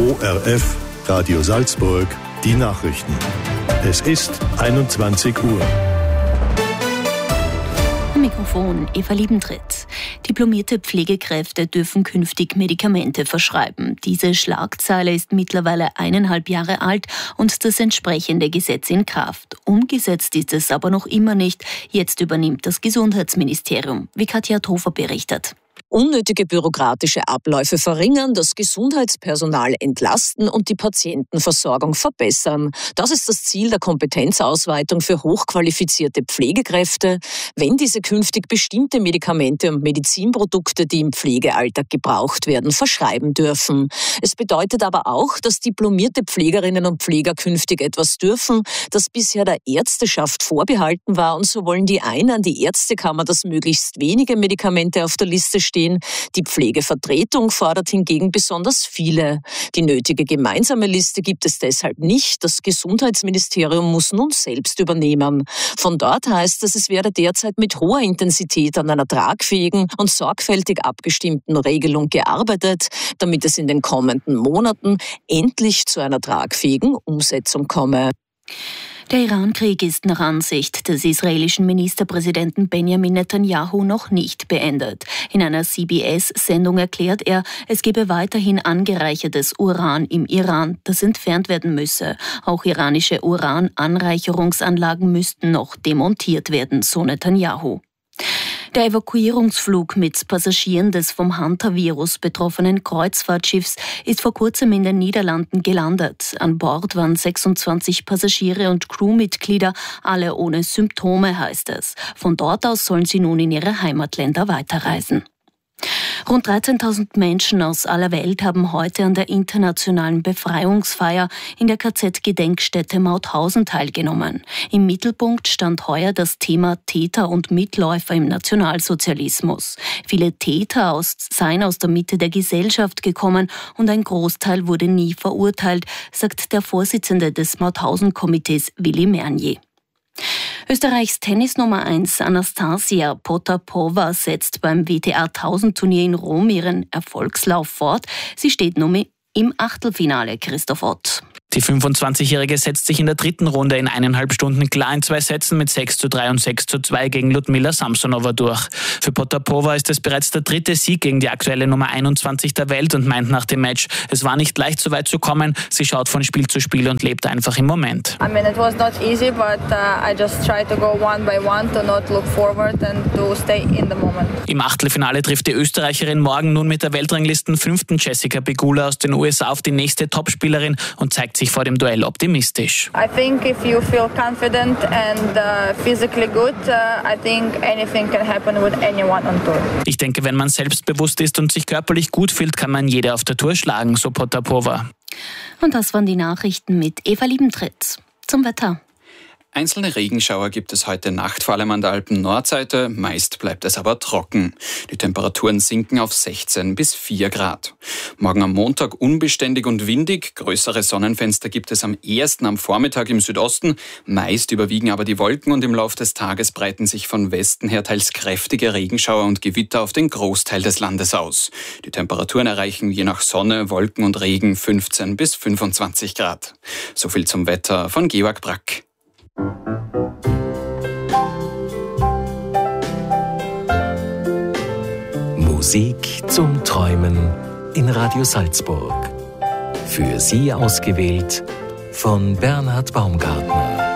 ORF Radio Salzburg, die Nachrichten. Es ist 21 Uhr. Am Mikrofon Eva Liebentritt. Diplomierte Pflegekräfte dürfen künftig Medikamente verschreiben. Diese Schlagzeile ist mittlerweile 1,5 Jahre alt und das entsprechende Gesetz in Kraft. Umgesetzt ist es aber noch immer nicht. Jetzt übernimmt das Gesundheitsministerium, wie Katja Thofer berichtet. Unnötige bürokratische Abläufe verringern, das Gesundheitspersonal entlasten und die Patientenversorgung verbessern. Das ist das Ziel der Kompetenzausweitung für hochqualifizierte Pflegekräfte, wenn diese künftig bestimmte Medikamente und Medizinprodukte, die im Pflegealltag gebraucht werden, verschreiben dürfen. Es bedeutet aber auch, dass diplomierte Pflegerinnen und Pfleger künftig etwas dürfen, das bisher der Ärzteschaft vorbehalten war, und so wollen die einen an die Ärztekammer, dass möglichst wenige Medikamente auf der Liste stehen. Die Pflegevertretung fordert hingegen besonders viele. Die nötige gemeinsame Liste gibt es deshalb nicht. Das Gesundheitsministerium muss nun selbst übernehmen. Von dort heißt es, es werde derzeit mit hoher Intensität an einer tragfähigen und sorgfältig abgestimmten Regelung gearbeitet, damit es in den kommenden Monaten endlich zu einer tragfähigen Umsetzung komme. Der Iran-Krieg ist nach Ansicht des israelischen Ministerpräsidenten Benjamin Netanyahu noch nicht beendet. In einer CBS-Sendung erklärt er, es gebe weiterhin angereichertes Uran im Iran, das entfernt werden müsse. Auch iranische Urananreicherungsanlagen müssten noch demontiert werden, so Netanyahu. Der Evakuierungsflug mit Passagieren des vom Hantavirus betroffenen Kreuzfahrtschiffs ist vor kurzem in den Niederlanden gelandet. An Bord waren 26 Passagiere und Crewmitglieder, alle ohne Symptome, heißt es. Von dort aus sollen sie nun in ihre Heimatländer weiterreisen. Rund 13.000 Menschen aus aller Welt haben heute an der internationalen Befreiungsfeier in der KZ-Gedenkstätte Mauthausen teilgenommen. Im Mittelpunkt stand heuer das Thema Täter und Mitläufer im Nationalsozialismus. Viele Täter seien aus der Mitte der Gesellschaft gekommen und ein Großteil wurde nie verurteilt, sagt der Vorsitzende des Mauthausen-Komitees Willi Mernier. Österreichs Tennis Nummer 1 Anastasia Potapova setzt beim WTA 1000-Turnier in Rom ihren Erfolgslauf fort. Sie steht nun im Achtelfinale, Christoph Ott. Die 25-Jährige setzt sich in der dritten Runde in 1,5 Stunden klar in 2 Sätzen mit 6:3 und 6:2 gegen Ludmila Samsonova durch. Für Potapova ist es bereits der 3. Sieg gegen die aktuelle Nummer 21 der Welt und meint nach dem Match, es war nicht leicht, so weit zu kommen. Sie schaut von Spiel zu Spiel und lebt einfach im Moment. It was not easy, but I just tried to go one by one, to not look forward and to stay in the moment. Im Achtelfinale trifft die Österreicherin morgen nun mit der Weltranglisten 5. Jessica Pegula aus den USA auf die nächste Topspielerin und zeigt sich vor dem Duell optimistisch. I think if you feel confident and physically good, I think anything can happen with anyone on tour. Ich denke, wenn man selbstbewusst ist und sich körperlich gut fühlt, kann man jede auf der Tour schlagen, so Potapova. Und das waren die Nachrichten mit Eva Liebentritt. Zum Wetter. Einzelne Regenschauer gibt es heute Nacht, vor allem an der Alpen-Nordseite. Meist bleibt es aber trocken. Die Temperaturen sinken auf 16 bis 4 Grad. Morgen am Montag unbeständig und windig. Größere Sonnenfenster gibt es am ehesten am Vormittag im Südosten. Meist überwiegen aber die Wolken und im Laufe des Tages breiten sich von Westen her teils kräftige Regenschauer und Gewitter auf den Großteil des Landes aus. Die Temperaturen erreichen je nach Sonne, Wolken und Regen 15 bis 25 Grad. So viel zum Wetter von Georg Brack. Musik zum Träumen in Radio Salzburg. Für Sie ausgewählt von Bernhard Baumgartner.